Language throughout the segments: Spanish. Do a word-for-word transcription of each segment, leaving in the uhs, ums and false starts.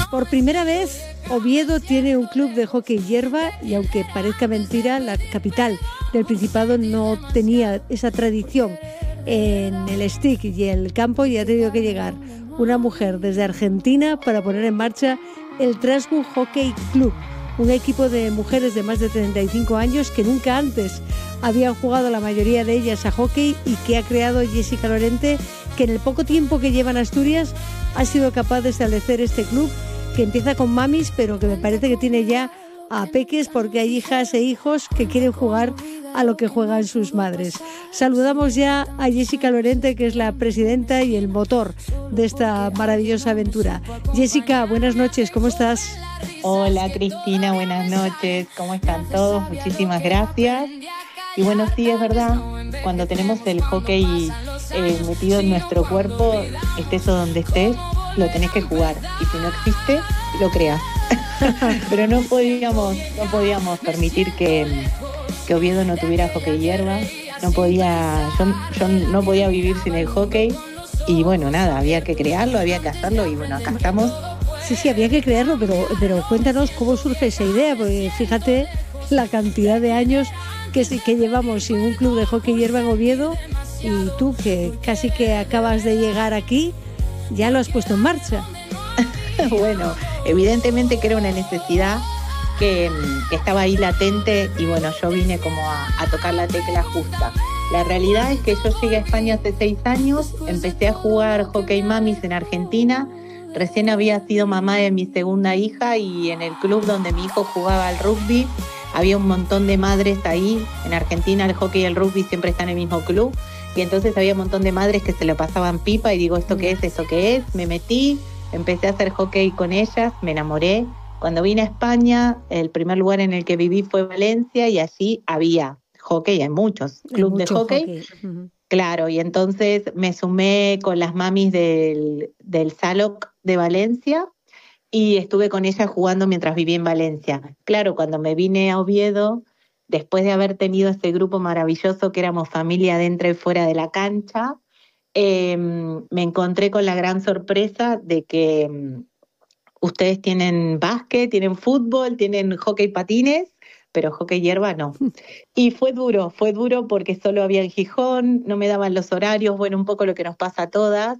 Por primera vez, Oviedo tiene un club de hockey hierba y aunque parezca mentira, la capital del Principado no tenía esa tradición en el stick y el campo y ha tenido que llegar una mujer desde Argentina para poner en marcha el Trasgu Hockey Club, un equipo de mujeres de más de treinta y cinco años que nunca antes habían jugado la mayoría de ellas a hockey y que ha creado Jessica Lorente, que en el poco tiempo que lleva en Asturias ha sido capaz de establecer este club que empieza con mamis, pero que me parece que tiene ya a peques porque hay hijas e hijos que quieren jugar a lo que juegan sus madres. Saludamos ya a Jessica Lorente, que es la presidenta y el motor de esta maravillosa aventura. Jessica, buenas noches, ¿cómo estás? Hola Cristina, buenas noches, ¿cómo están todos? Muchísimas gracias. Y bueno, sí, es verdad, cuando tenemos el hockey eh, metido en nuestro cuerpo, estés o donde estés, lo tenés que jugar. Y si no existe, lo creas. Pero no podíamos, no podíamos permitir que, que Oviedo no tuviera hockey hierba. No podía, yo, yo no podía vivir sin el hockey. Y bueno, nada, había que crearlo, había que hacerlo. Y bueno, acá estamos. Sí, sí, había que crearlo, pero, pero cuéntanos cómo surge esa idea, porque fíjate la cantidad de años que, que llevamos sin un club de hockey hierba en Oviedo, y tú, que casi que acabas de llegar aquí, ya lo has puesto en marcha. Bueno, evidentemente que era una necesidad que, que estaba ahí latente y bueno, yo vine como a, a tocar la tecla justa. La realidad es que yo llegué a España hace seis años, empecé a jugar hockey mamis en Argentina, recién había sido mamá de mi segunda hija y en el club donde mi hijo jugaba al rugby había un montón de madres ahí. En Argentina el hockey y el rugby siempre están en el mismo club y entonces había un montón de madres que se lo pasaban pipa y digo, ¿esto qué es? ¿Eso qué es? Me metí, empecé a hacer hockey con ellas, me enamoré. Cuando vine a España, el primer lugar en el que viví fue Valencia y allí había hockey, hay muchos clubes de hockey. hockey. Uh-huh. Claro, y entonces me sumé con las mamis del, del Saloc de Valencia y estuve con ellas jugando mientras viví en Valencia. Claro, cuando me vine a Oviedo, después de haber tenido ese grupo maravilloso que éramos familia dentro y fuera de la cancha, eh, me encontré con la gran sorpresa de que um, ustedes tienen básquet, tienen fútbol, tienen hockey patines, pero hockey hierba no. Y fue duro, fue duro porque solo había en Gijón, no me daban los horarios, bueno, un poco lo que nos pasa a todas.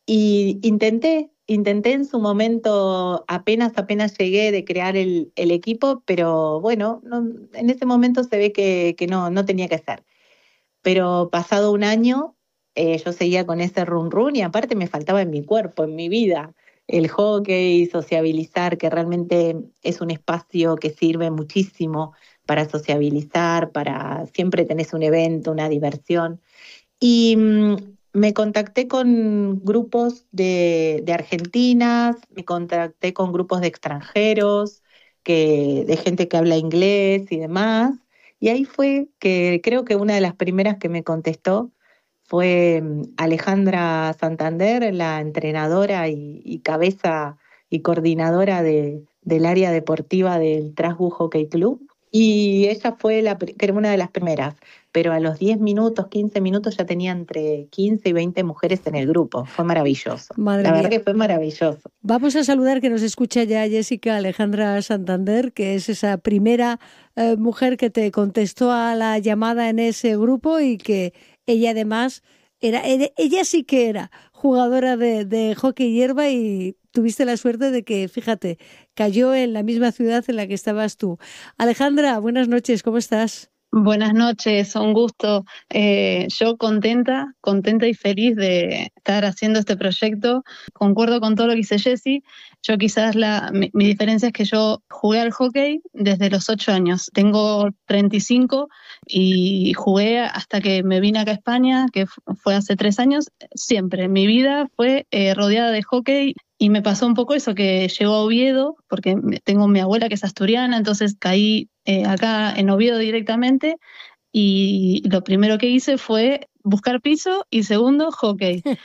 Y intenté, intenté en su momento, apenas, apenas llegué de crear el, el equipo, pero bueno, no, en ese momento se ve que, que no, no tenía que ser. Pero pasado un año, eh, yo seguía con ese run run y aparte me faltaba en mi cuerpo, en mi vida, el hockey, sociabilizar, que realmente es un espacio que sirve muchísimo para sociabilizar, para siempre tenés un evento, una diversión. Y mmm, me contacté con grupos de, de argentinas, me contacté con grupos de extranjeros, que, de gente que habla inglés y demás. Y ahí fue que creo que una de las primeras que me contestó fue Alejandra Santander, la entrenadora y, y cabeza y coordinadora de, del área deportiva del Trasgu Hockey Club. Y ella fue la, creo, una de las primeras, pero a los diez minutos, quince minutos ya tenía entre quince y veinte mujeres en el grupo. Fue maravilloso. Madre la mía. verdad que fue maravilloso. Vamos a saludar, que nos escucha ya Jessica, Alejandra Santander, que es esa primera eh, mujer que te contestó a la llamada en ese grupo y que ella además, era, ella sí que era jugadora de, de hockey hierba y tuviste la suerte de que, fíjate, cayó en la misma ciudad en la que estabas tú. Alejandra, buenas noches, ¿cómo estás? Buenas noches, un gusto. Eh, yo contenta, contenta y feliz de estar haciendo este proyecto. Concuerdo con todo lo que dice Jessie. Yo quizás la, mi, mi diferencia es que yo jugué al hockey desde los ocho años. Tengo treinta y cinco y jugué hasta que me vine acá a España, que fue hace tres años. Siempre mi vida fue eh, rodeada de hockey. Y me pasó un poco eso, que llegó a Oviedo, porque tengo mi abuela que es asturiana, entonces caí eh, acá en Oviedo directamente y lo primero que hice fue buscar piso y segundo, hockey.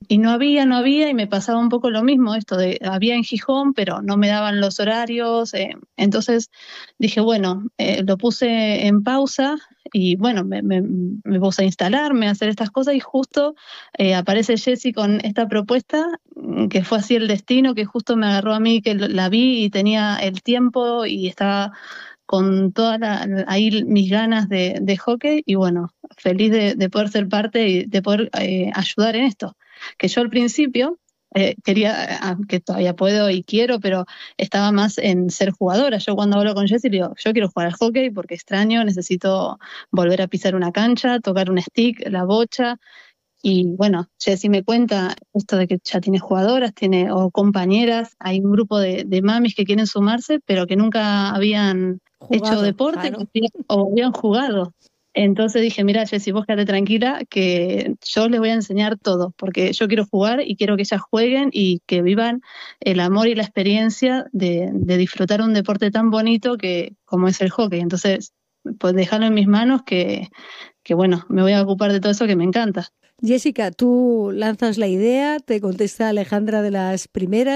y no había, no había, y me pasaba un poco lo mismo, esto de, había en Gijón, pero no me daban los horarios, eh, entonces dije, bueno, eh, lo puse en pausa, y bueno, me, me, me puse a instalarme, a hacer estas cosas, y justo eh, aparece Jessy con esta propuesta, que fue así el destino, que justo me agarró a mí, que la vi y tenía el tiempo, y estaba con todas ahí mis ganas de, de hockey, y bueno, feliz de, de poder ser parte y de poder eh, ayudar en esto. Que yo al principio eh, quería, que todavía puedo y quiero, pero estaba más en ser jugadora. Yo cuando hablo con Jessy digo, yo quiero jugar al hockey porque extraño, necesito volver a pisar una cancha, tocar un stick, la bocha. Y bueno, Jessy me cuenta esto de que ya tiene jugadoras, tiene o compañeras, hay un grupo de, de mamis que quieren sumarse, pero que nunca habían jugado, hecho deporte, claro, o habían jugado. Entonces dije, mira, Jessy, vos quédate tranquila, que yo les voy a enseñar todo, porque yo quiero jugar y quiero que ellas jueguen y que vivan el amor y la experiencia de, de disfrutar un deporte tan bonito que como es el hockey. Entonces, pues dejarlo en mis manos, que, que bueno, me voy a ocupar de todo eso que me encanta. Jessica, tú lanzas la idea, te contesta Alejandra de las primeras.